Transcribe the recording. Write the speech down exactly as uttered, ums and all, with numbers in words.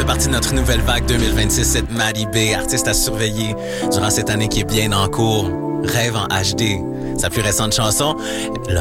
fait partie de notre nouvelle vague deux mille vingt-six, cette Maddie B, artiste à surveiller durant cette année qui est bien en cours. Rêve en H D. Sa plus récente chanson, le